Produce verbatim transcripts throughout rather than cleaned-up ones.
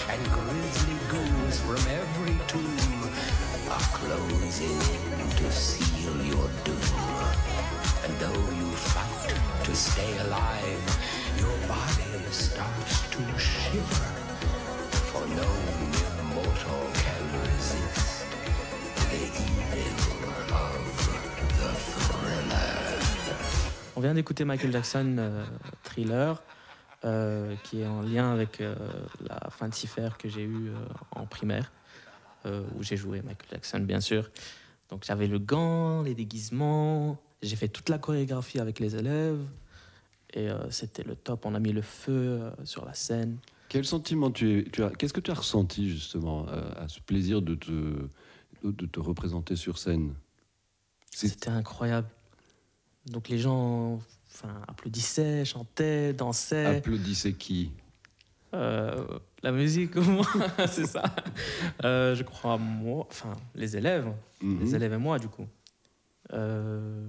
and grisly ghouls from every tomb are closing in to seal your doom. And though you fight to stay alive, your body starts to shiver, for no mere mortal can resist the evil of the thriller. On vient d'écouter Michael Jackson euh, Thriller, euh, qui est en lien avec euh, la fin de Cipher que j'ai eue euh, en primaire, euh, où j'ai joué Michael Jackson, bien sûr. Donc j'avais le gant, les déguisements, j'ai fait toute la chorégraphie avec les élèves, et euh, c'était le top. On a mis le feu euh, sur la scène. Quel sentiment tu, es, tu as, qu'est-ce que tu as ressenti justement à, à ce plaisir de te, de te représenter sur scène? C'est... C'était incroyable. Donc les gens enfin, applaudissaient, chantaient, dansaient. Applaudissaient qui? euh, La musique, au moins, c'est ça. Euh, je crois, moi, enfin, les élèves, mm-hmm. les élèves et moi, du coup. Euh,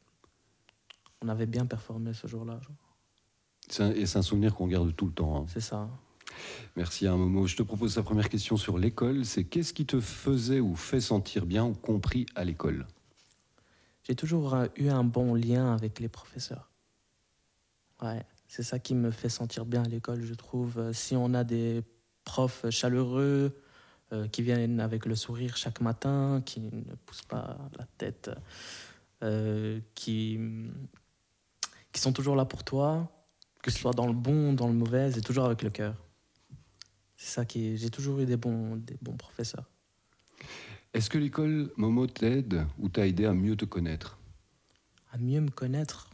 on avait bien performé ce jour-là. C'est un, et c'est un souvenir qu'on garde tout le temps. Hein. C'est ça. Merci, hein, Momo. Je te propose la première question sur l'école. C'est qu'est-ce qui te faisait ou fait sentir bien ou compris à l'école? J'ai toujours eu un bon lien avec les professeurs. Ouais, c'est ça qui me fait sentir bien à l'école, je trouve. Si on a des profs chaleureux, euh, qui viennent avec le sourire chaque matin, qui ne poussent pas la tête, euh, qui, qui sont toujours là pour toi, que ce soit dans le bon, dans le mauvais, et toujours avec le cœur. C'est ça qui est... J'ai toujours eu des bons, des bons professeurs. Est-ce que l'école, Momo, t'aide ou t'a aidé à mieux te connaître? À mieux me connaître?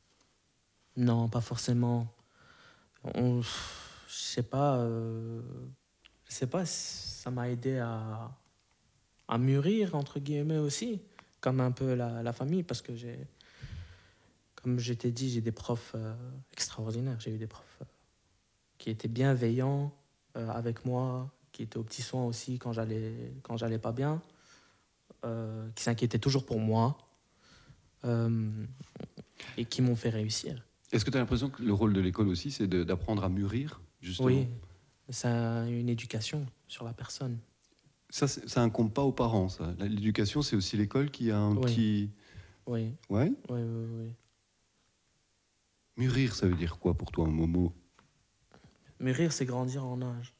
Non, pas forcément. On... Je sais pas... Euh... Je sais pas si ça m'a aidé à... à mûrir, entre guillemets, aussi. Comme un peu la, la famille, parce que j'ai... Comme je t'ai dit, j'ai des profs euh, extraordinaires. J'ai eu des profs euh, qui étaient bienveillants euh, avec moi, qui étaient aux petits soins aussi quand j'allais, quand j'allais pas bien, euh, qui s'inquiétaient toujours pour moi euh, et qui m'ont fait réussir. Est-ce que tu as l'impression que le rôle de l'école aussi, c'est de, d'apprendre à mûrir, justement? Oui, c'est une éducation sur la personne. Ça, ça incombe pas aux parents, ça. L'éducation, c'est aussi l'école qui a un oui. petit... Oui. Ouais? Oui, oui, oui. Mûrir, ça veut dire quoi pour toi, Momo? Mûrir, c'est grandir en âge.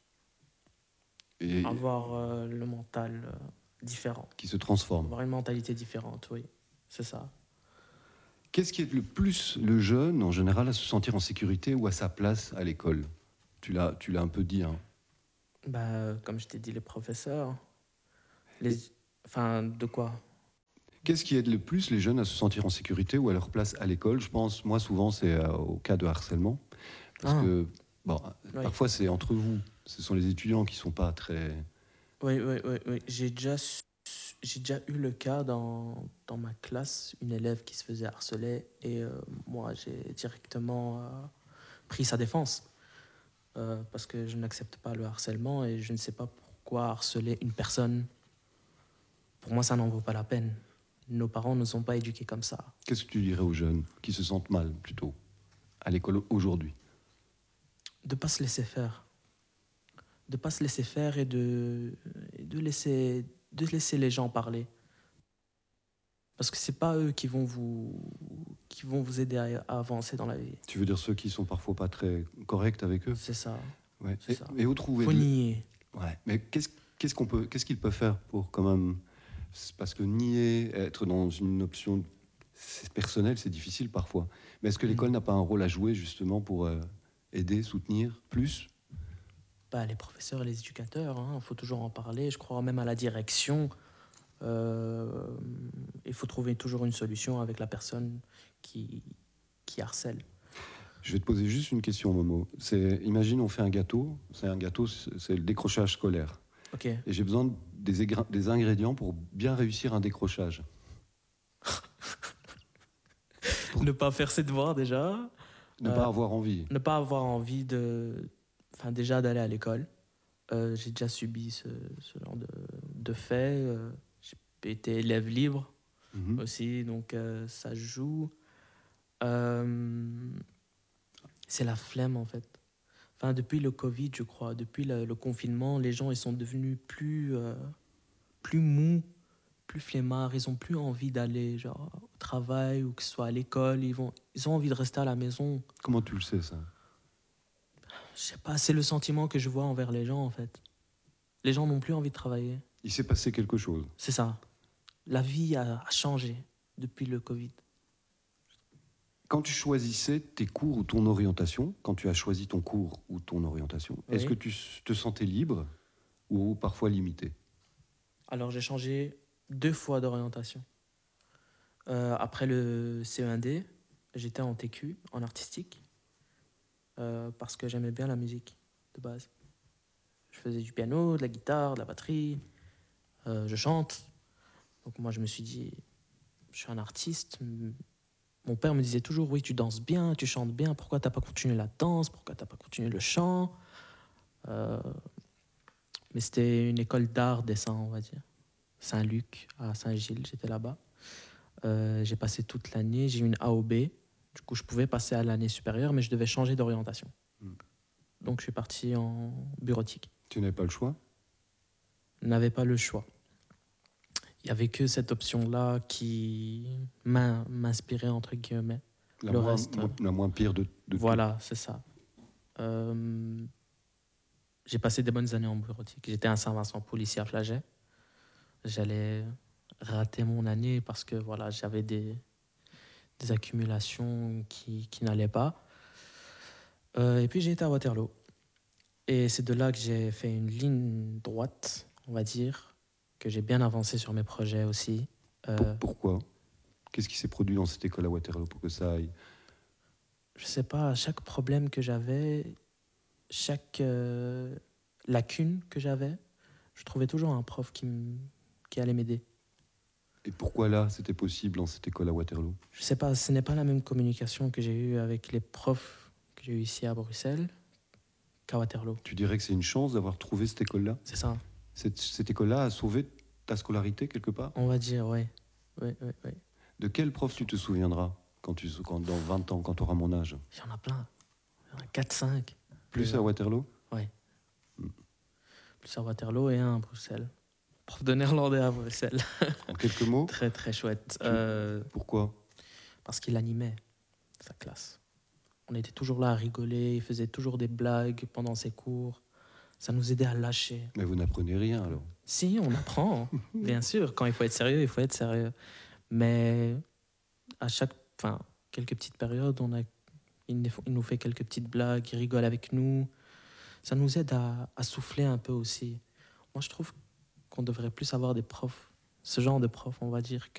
Et... Avoir euh, le mental euh, différent. Qui se transforme. Avoir une mentalité différente, oui. C'est ça. Qu'est-ce qui aide le plus le jeune, en général, à se sentir en sécurité ou à sa place à l'école? Tu l'as, tu l'as un peu dit, hein. Bah, comme je t'ai dit, les professeurs. Les... Enfin, de quoi? Qu'est-ce qui aide le plus les jeunes à se sentir en sécurité ou à leur place à l'école? Je pense, moi, souvent, c'est euh, au cas de harcèlement. Parce ah. que, bon, oui. parfois, c'est entre vous. Ce sont les étudiants qui ne sont pas très... Oui, oui, oui. oui. J'ai déjà, j'ai déjà eu le cas dans, dans ma classe, une élève qui se faisait harceler. Et euh, moi, j'ai directement euh, pris sa défense. Euh, parce que je n'accepte pas le harcèlement et je ne sais pas pourquoi harceler une personne. Pour moi, ça n'en vaut pas la peine. Nos parents ne sont pas éduqués comme ça. Qu'est-ce que tu dirais aux jeunes qui se sentent mal, plutôt, à l'école aujourd'hui? De ne pas se laisser faire. De ne pas se laisser faire et de, et de, laisser, de laisser les gens parler. Parce que ce n'est pas eux qui vont, vous, qui vont vous aider à, à avancer dans la vie. Tu veux dire ceux qui ne sont parfois pas très corrects avec eux? C'est ça. Ouais. C'est et, ça. Et où trouver Faut de... nier. Ouais. Mais qu'est-ce, qu'est-ce, qu'on peut, qu'est-ce qu'ils peuvent faire pour quand même... Parce que nier, être dans une option personnelle, c'est difficile parfois. Mais est-ce que l'école mmh. n'a pas un rôle à jouer justement pour euh, aider, soutenir plus? Bah, les professeurs et les éducateurs, il hein, faut toujours en parler. Je crois même à la direction. Euh, il faut trouver toujours une solution avec la personne qui, qui harcèle. Je vais te poser juste une question, Momo. C'est, imagine, on fait un gâteau. C'est un gâteau, c'est le décrochage scolaire. Okay. Et j'ai besoin des, égr- des ingrédients pour bien réussir un décrochage. pour... Ne pas faire ses devoirs déjà. Ne euh, pas avoir envie. Ne pas avoir envie de... Enfin, déjà d'aller à l'école. Euh, j'ai déjà subi ce, ce genre de, de fait. Euh, j'ai été élève libre mm-hmm. aussi, donc euh, ça joue. Euh, c'est la flemme, en fait. Enfin, depuis le Covid, je crois, depuis le, le confinement, les gens ils sont devenus plus, euh, plus mous, plus flemmards. Ils ont plus envie d'aller genre, au travail ou que ce soit à l'école. Ils, vont, ils ont envie de rester à la maison. Comment tu le sais, ça? Je sais pas, c'est le sentiment que je vois envers les gens, en fait. Les gens n'ont plus envie de travailler. Il s'est passé quelque chose. C'est ça. La vie a, a changé depuis le Covid. Quand tu choisissais tes cours ou ton orientation, quand tu as choisi ton cours ou ton orientation, Oui. est-ce que tu te sentais libre ou parfois limité? Alors, j'ai changé deux fois d'orientation. Euh, après le C E un D, j'étais en T Q, en artistique, euh, parce que j'aimais bien la musique de base. Je faisais du piano, de la guitare, de la batterie, euh, je chante. Donc moi, je me suis dit, je suis un artiste. Mon père me disait toujours, oui, tu danses bien, tu chantes bien, pourquoi t'as pas continué la danse, pourquoi t'as pas continué le chant? Euh, mais c'était une école d'art dessin, on va dire. Saint-Luc, à Saint-Gilles, j'étais là-bas. Euh, j'ai passé toute l'année, j'ai eu une A O B. Du coup, je pouvais passer à l'année supérieure, mais je devais changer d'orientation. Mm. Donc, je suis parti en bureautique. Tu n'avais pas le choix? Je n'avais pas le choix. Il n'y avait que cette option-là qui m'in- m'inspirait, entre guillemets. La, Le moins, reste, mo- la moins pire de, de Voilà, c'est ça. Euh, j'ai passé des bonnes années en bureautique. J'étais à Saint-Vincent-Paul, ici à Flagey. J'allais rater mon année parce que voilà, j'avais des, des accumulations qui, qui n'allaient pas. Euh, et puis j'ai été à Waterloo. Et c'est de là que j'ai fait une ligne droite, on va dire, que j'ai bien avancé sur mes projets aussi. Euh, Pour- pourquoi? Qu'est-ce qui s'est produit dans cette école à Waterloo pour que ça aille? je sais pas, chaque problème que j'avais, chaque euh, lacune que j'avais, je trouvais toujours un prof qui, m- qui allait m'aider. Et pourquoi là, c'était possible dans cette école à Waterloo? Je sais pas, ce n'est pas la même communication que j'ai eue avec les profs que j'ai eu ici à Bruxelles qu'à Waterloo. Tu dirais que c'est une chance d'avoir trouvé cette école-là? C'est ça, Cette, cette école-là a sauvé ta scolarité quelque part? on va dire, oui. Oui, oui, oui. De quel prof tu te souviendras quand tu, quand, dans vingt ans, quand tu auras mon âge? Il y en a plein. Il y en a quatre cinq. Plus à Waterloo? Plus à Waterloo et un à Bruxelles. Prof de néerlandais à Bruxelles. En quelques mots? Très, très chouette. Tu- Euh, Pourquoi? parce qu'il animait sa classe. On était toujours là à rigoler, il faisait toujours des blagues pendant ses cours. Ça nous aidait à lâcher. Mais vous n'apprenez rien alors. Si, on apprend, bien sûr. Quand il faut être sérieux, il faut être sérieux. Mais à chaque, enfin, quelques petites périodes, on a, il nous il nous fait quelques petites blagues, il rigole avec nous. Ça nous aide à, à souffler un peu aussi. Moi, je trouve qu'on devrait plus avoir des profs, ce genre de profs, on va dire,